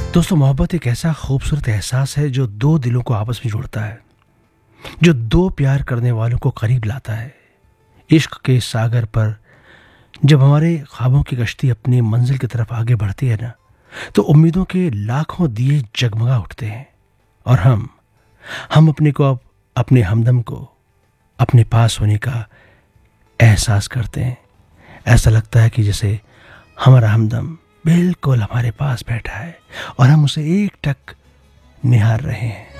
दोस्तों, मोहब्बत एक ऐसा खूबसूरत एहसास है जो दो दिलों को आपस में जोड़ता है, जो दो प्यार करने वालों को करीब लाता है। इश्क के इस सागर पर जब हमारे ख्वाबों की कश्ती अपनी मंजिल की तरफ आगे बढ़ती है ना, तो उम्मीदों के लाखों दिए जगमगा उठते हैं और हम अपने हमदम को अपने पास होने का एहसास करते हैं। ऐसा लगता है कि जैसे हमारा हमदम बिल्कुल हमारे पास बैठा है और हम उसे एकटक निहार रहे हैं।